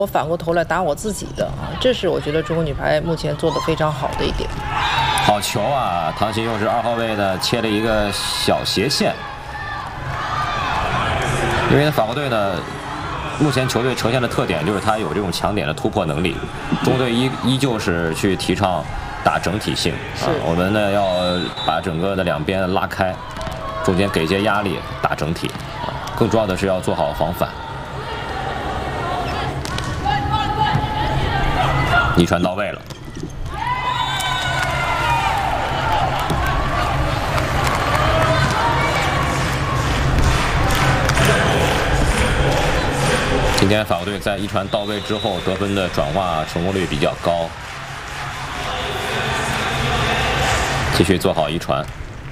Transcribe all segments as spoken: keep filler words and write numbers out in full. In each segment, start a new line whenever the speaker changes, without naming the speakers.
我反过头来打我自己的啊，这是我觉得中国女排目前做的非常好的一点。
好球啊！唐鑫又是二号位的切了一个小斜线，因为法国队呢，目前球队呈现的特点就是他有这种强点的突破能力。中队依依旧是去提倡打整体性啊，我们呢要把整个的两边拉开，中间给些压力，打整体啊。更重要的是要做好防反。一传到位了。今天法国队在一传到位之后得分的转化成功率比较高，继续做好一传，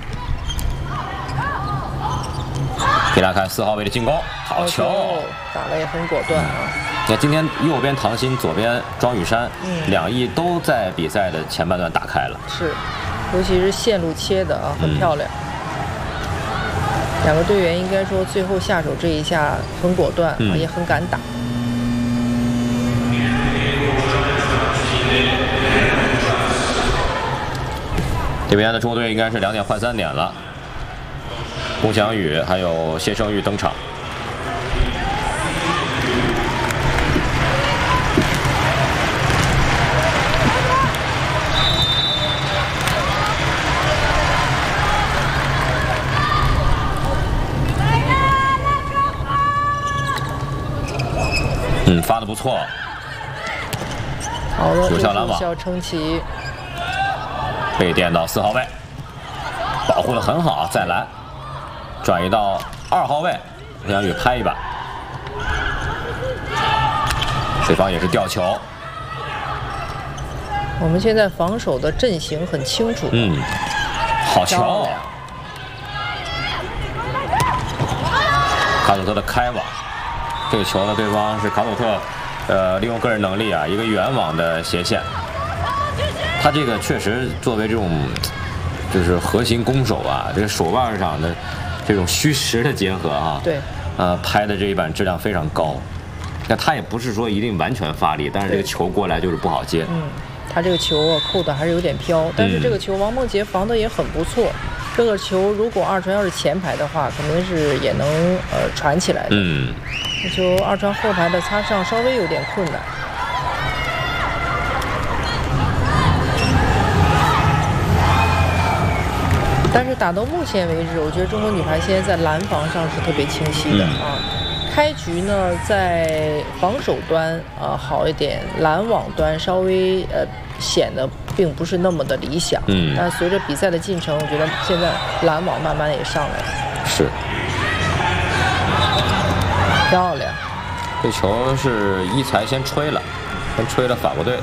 可以拉开四号位的进攻，好球，
打得也很果断啊。
你看今天右边唐鑫，左边庄雨珊，嗯、两翼都在比赛的前半段打开了，
是，尤其是线路切的啊，很漂亮。嗯两个队员应该说最后下手这一下很果断，嗯、也很敢打。
这边的中国队应该是两点换三点了，龚翔宇还有谢胜玉登场。嗯，发的不错，
好的，
有效拦网，
小撑起，
被垫到四号位，保护的很好，再拦，转移到二号位，龚翔宇拍一把，对方也是吊球。
我们现在防守的阵型很清楚，
嗯，好球，卡佐特的开网。这个球呢，对方是卡佐特，呃，利用个人能力啊，一个远网的斜线。他这个确实作为这种，就是核心攻手啊，这个手腕上的这种虚实的结合啊，
对，
呃，拍的这一板质量非常高。但他也不是说一定完全发力，但是这个球过来就是不好接。
嗯，他这个球啊扣的还是有点飘，但是这个球王梦洁防的也很不错。这个球如果二传要是前排的话，肯定是也能呃传起来的。
嗯。
这球二传后排的擦上稍微有点困难，但是打到目前为止，我觉得中国女排现在在拦防上是特别清晰的啊。开局呢，在防守端啊、呃、好一点，拦网端稍微呃显得并不是那么的理想。嗯。但随着比赛的进程，我觉得现在拦网慢慢也上来了。
是。
漂亮，
这球是一才先吹了，先吹了法国队。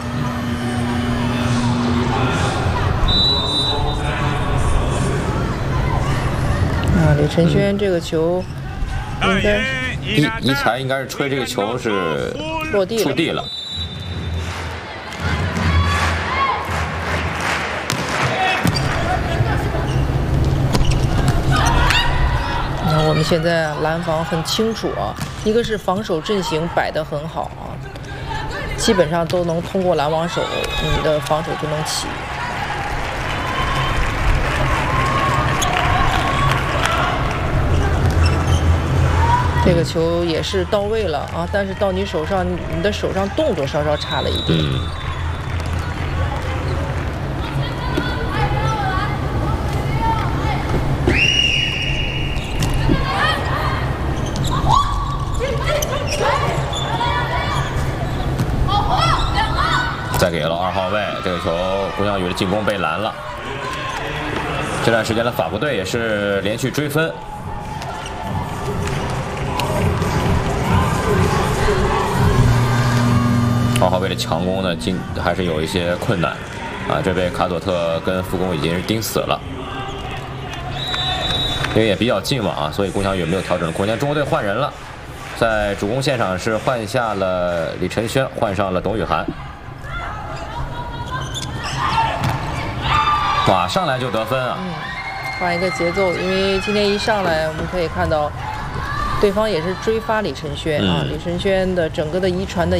啊，李晨轩这个球应该
一一才应该是吹这个球是
落地
触地了。
我们现在拦防很清楚啊，一个是防守阵型摆得很好啊，基本上都能通过拦网手，你的防守就能起。这个球也是到位了啊，但是到你手上，你的手上动作稍稍差了一点。
嗯。再给了二号位，这个球龚翔宇的进攻被拦了。这段时间的法国队也是连续追分。二号位的强攻呢，进还是有一些困难啊。这被卡佐特跟副攻已经是盯死了，因为也比较近嘛啊，所以龚翔宇没有调整空间。中国队换人了，在主攻线上是换下了李晨轩，换上了董雨涵。哇，上来就得分啊！
嗯，换一个节奏，因为今天一上来，我们可以看到对方也是追发李承轩啊，
嗯
李承轩的整个的遗传的